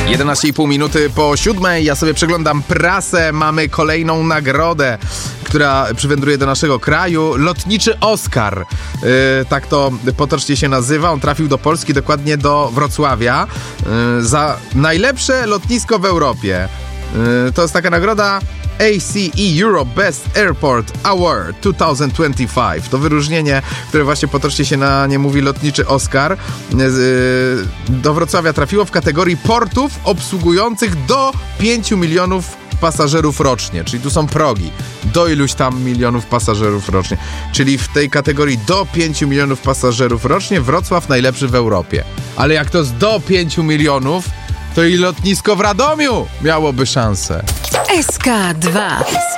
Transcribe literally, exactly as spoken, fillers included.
jedenaście i pół minuty po siódmej. Ja sobie przeglądam prasę. Mamy kolejną nagrodę, która przywędruje do naszego kraju. Lotniczy Oscar. Yy, tak to potocznie się nazywa. On trafił do Polski, dokładnie do Wrocławia. Yy, za najlepsze lotnisko w Europie. Yy, to jest taka nagroda A C E Europe Best Airport Award dwa tysiące dwudziesty piąty. To wyróżnienie, które właśnie potocznie się na nie mówi Lotniczy Oscar, do Wrocławia trafiło w kategorii portów obsługujących do pięciu milionów pasażerów rocznie, czyli tu są progi, do iluś tam milionów pasażerów rocznie, czyli w tej kategorii do pięciu milionów pasażerów rocznie Wrocław najlepszy w Europie. Ale jak to z do pięciu milionów, to i lotnisko w Radomiu miałoby szansę. S K dwa.